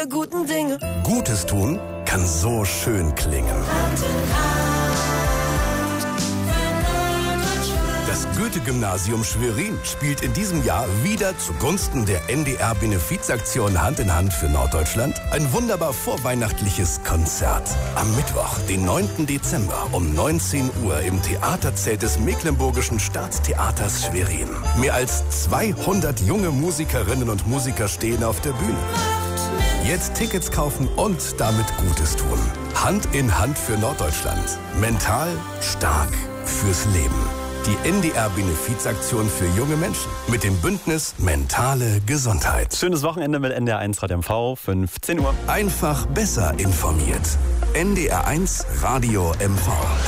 alle guten Dinge. Gutes tun kann so schön klingen. Hand in Hand für Norddeutschland. Das Goethe-Gymnasium Schwerin spielt in diesem Jahr wieder zugunsten der NDR-Benefizaktion Hand in Hand für Norddeutschland ein wunderbar vorweihnachtliches Konzert. Am Mittwoch, den 9. Dezember um 19 Uhr im Theaterzelt des Mecklenburgischen Staatstheaters Schwerin. Mehr als 200 junge Musikerinnen und Musiker stehen auf der Bühne. Jetzt Tickets kaufen und damit Gutes tun. Hand in Hand für Norddeutschland. Mental stark fürs Leben. Die NDR-Benefizaktion für junge Menschen mit dem Bündnis Mentale Gesundheit. Schönes Wochenende mit NDR1 Radio MV, 15 Uhr. Einfach besser informiert. NDR1 Radio MV.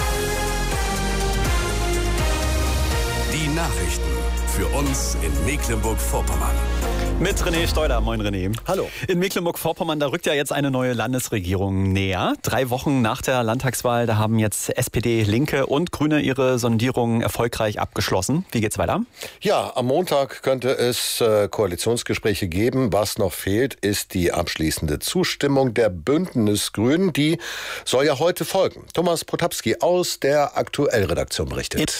Die Nachrichten für uns in Mecklenburg-Vorpommern. Mit René Steuder. Moin René. Hallo. In Mecklenburg-Vorpommern, da rückt ja jetzt eine neue Landesregierung näher. 3 Wochen nach der Landtagswahl, da haben jetzt SPD, Linke und Grüne ihre Sondierungen erfolgreich abgeschlossen. Wie geht's weiter? Ja, am Montag könnte es Koalitionsgespräche geben. Was noch fehlt, ist die abschließende Zustimmung der Bündnisgrünen. Die soll ja heute folgen. Thomas Potapski aus der Aktuellredaktion berichtet.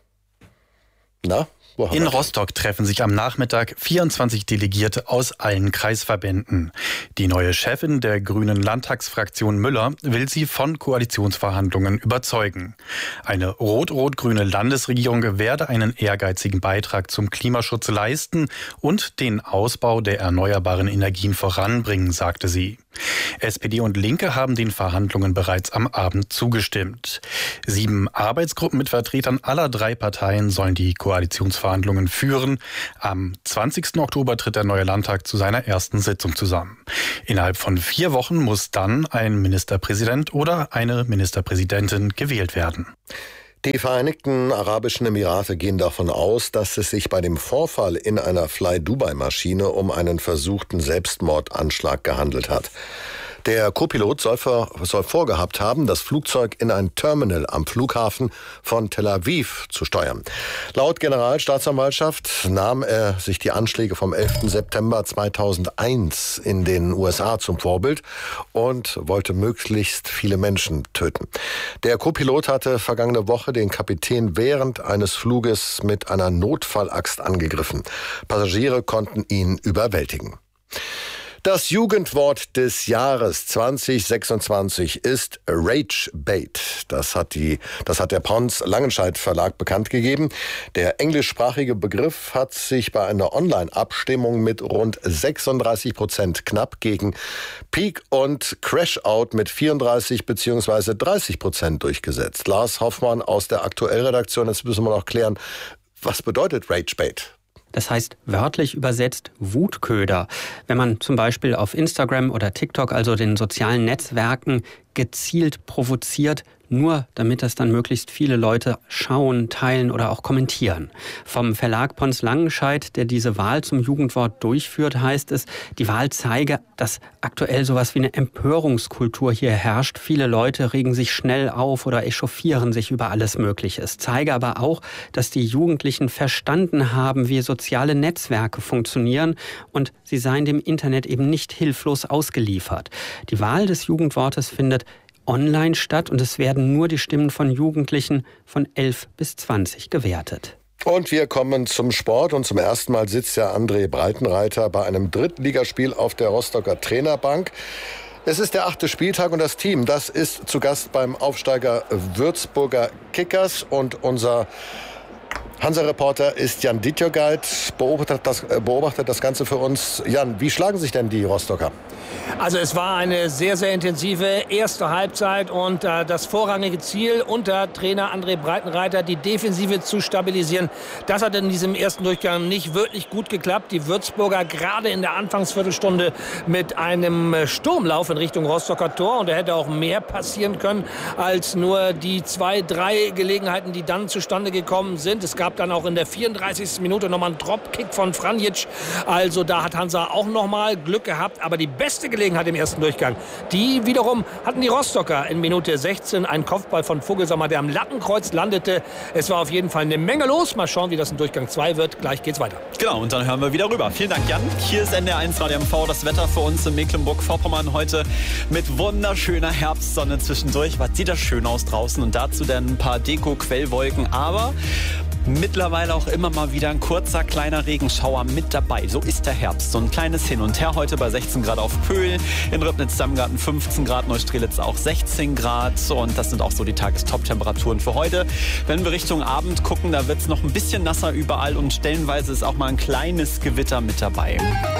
Na? In Rostock treffen sich am Nachmittag 24 Delegierte aus allen Kreisverbänden. Die neue Chefin der grünen Landtagsfraktion Müller will sie von Koalitionsverhandlungen überzeugen. Eine rot-rot-grüne Landesregierung werde einen ehrgeizigen Beitrag zum Klimaschutz leisten und den Ausbau der erneuerbaren Energien voranbringen, sagte sie. SPD und Linke haben den Verhandlungen bereits am Abend zugestimmt. 7 Arbeitsgruppen mit Vertretern aller 3 Parteien sollen die Koalitionsverhandlungen führen. Am 20. Oktober tritt der neue Landtag zu seiner ersten Sitzung zusammen. Innerhalb von 4 Wochen muss dann ein Ministerpräsident oder eine Ministerpräsidentin gewählt werden. Die Vereinigten Arabischen Emirate gehen davon aus, dass es sich bei dem Vorfall in einer Fly-Dubai-Maschine um einen versuchten Selbstmordanschlag gehandelt hat. Der Co-Pilot soll vorgehabt haben, das Flugzeug in ein Terminal am Flughafen von Tel Aviv zu steuern. Laut Generalstaatsanwaltschaft nahm er sich die Anschläge vom 11. September 2001 in den USA zum Vorbild und wollte möglichst viele Menschen töten. Der Co-Pilot hatte vergangene Woche den Kapitän während eines Fluges mit einer Notfallaxt angegriffen. Passagiere konnten ihn überwältigen. Das Jugendwort des Jahres 2026 ist Ragebait. Das hat der Pons Langenscheidt Verlag bekannt gegeben. Der englischsprachige Begriff hat sich bei einer Online-Abstimmung mit rund 36% knapp gegen Peak und Crashout mit 34 bzw. 30% durchgesetzt. Lars Hoffmann aus der Aktuellredaktion, jetzt müssen wir noch klären, was bedeutet Ragebait? Das heißt wörtlich übersetzt Wutköder. Wenn man zum Beispiel auf Instagram oder TikTok, also den sozialen Netzwerken, gezielt provoziert, nur damit das dann möglichst viele Leute schauen, teilen oder auch kommentieren. Vom Verlag Pons Langenscheidt, der diese Wahl zum Jugendwort durchführt, heißt es, die Wahl zeige, dass aktuell sowas wie eine Empörungskultur hier herrscht. Viele Leute regen sich schnell auf oder echauffieren sich über alles Mögliche. Es zeige aber auch, dass die Jugendlichen verstanden haben, wie soziale Netzwerke funktionieren und sie seien dem Internet eben nicht hilflos ausgeliefert. Die Wahl des Jugendwortes findet online statt und es werden nur die Stimmen von Jugendlichen von 11 bis 20 gewertet. Und wir kommen zum Sport und zum ersten Mal sitzt ja André Breitenreiter bei einem Drittligaspiel auf der Rostocker Trainerbank. Es ist der 8. Spieltag und das Team, das ist zu Gast beim Aufsteiger Würzburger Kickers und unser Hansa-Reporter ist Jan Dittjogait, beobachtet das Ganze für uns. Jan, wie schlagen sich denn die Rostocker? Also es war eine sehr, sehr intensive erste Halbzeit und das vorrangige Ziel unter Trainer André Breitenreiter, die Defensive zu stabilisieren. Das hat in diesem ersten Durchgang nicht wirklich gut geklappt. Die Würzburger gerade in der Anfangsviertelstunde mit einem Sturmlauf in Richtung Rostocker Tor und da hätte auch mehr passieren können als nur die 2, 3 Gelegenheiten, die dann zustande gekommen sind. Es gab gab dann auch in der 34. Minute nochmal einen Dropkick von Franjic. Also da hat Hansa auch nochmal Glück gehabt. Aber die beste Gelegenheit im ersten Durchgang, die wiederum hatten die Rostocker in Minute 16. Ein Kopfball von Vogelsammer, der am Lattenkreuz landete. Es war auf jeden Fall eine Menge los. Mal schauen, wie das in Durchgang 2 wird. Gleich geht's weiter. Genau, und dann hören wir wieder rüber. Vielen Dank, Jan. Hier ist NDR 1 Radio MV. Das Wetter für uns in Mecklenburg-Vorpommern heute mit wunderschöner Herbstsonne zwischendurch. Was sieht das schön aus draußen. Und dazu dann ein paar Deko-Quellwolken. Aber mittlerweile auch immer mal wieder ein kurzer, kleiner Regenschauer mit dabei. So ist der Herbst. So ein kleines Hin und Her heute bei 16 Grad auf Pöhl. In Ribnitz-Dammgarten 15 Grad, Neustrelitz auch 16 Grad. Und das sind auch so die Tagestop-Temperaturen für heute. Wenn wir Richtung Abend gucken, da wird es noch ein bisschen nasser überall und stellenweise ist auch mal ein kleines Gewitter mit dabei.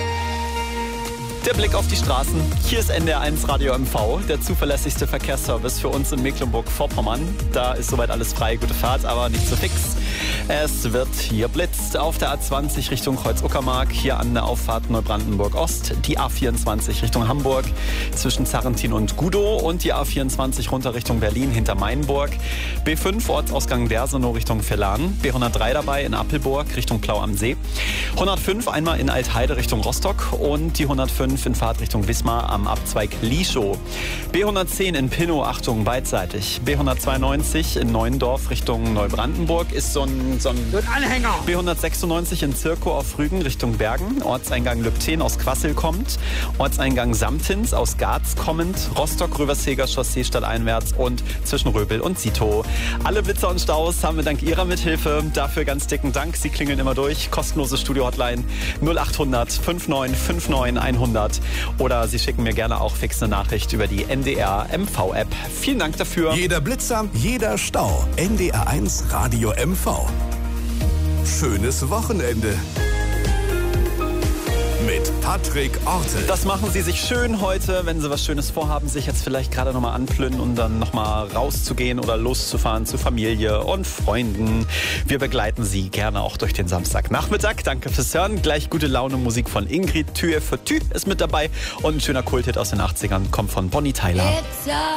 Der Blick auf die Straßen. Hier ist NDR 1 Radio MV, der zuverlässigste Verkehrsservice für uns in Mecklenburg-Vorpommern. Da ist soweit alles frei, gute Fahrt, aber nicht so fix. Es wird hier blitzt auf der A20 Richtung Kreuz-Uckermark, hier an der Auffahrt Neubrandenburg-Ost, die A24 Richtung Hamburg zwischen Zarrentin und Gudow und die A24 runter Richtung Berlin hinter Mainburg, B5 Ortsausgang Dersenow Richtung Verlan, B103 dabei in Appelburg Richtung Plau am See, 105 einmal in Altheide Richtung Rostock und die 105 in Fahrtrichtung Wismar am Abzweig Lieschow. B110 in Pinnow, Achtung, beidseitig. B192 in Neuendorf Richtung Neubrandenburg ist so ein Anhänger. B196 in Zirkow auf Rügen Richtung Bergen. Ortseingang Lübten aus Quassel kommt. Ortseingang Samtins aus Garz kommend. Rostock-Röverseger Chaussee stadteinwärts und zwischen Röbel und Zitow. Alle Blitzer und Staus haben wir dank Ihrer Mithilfe. Dafür ganz dicken Dank. Sie klingeln immer durch. Kostenlose Studio-Hotline 0800 5959 100. Oder Sie schicken mir gerne auch fix eine Nachricht über die NDR MV-App. Vielen Dank dafür. Jeder Blitzer, jeder Stau. NDR 1 Radio MV. Schönes Wochenende. Mit Patrick Ortel. Das machen Sie sich schön heute, wenn Sie was Schönes vorhaben, sich jetzt vielleicht gerade nochmal anplünnen und dann nochmal rauszugehen oder loszufahren zu Familie und Freunden. Wir begleiten Sie gerne auch durch den Samstagnachmittag. Danke fürs Hören. Gleich gute Laune Musik von Ingrid Tue für Tü ist mit dabei und ein schöner Kulthit aus den 80ern kommt von Bonnie Tyler.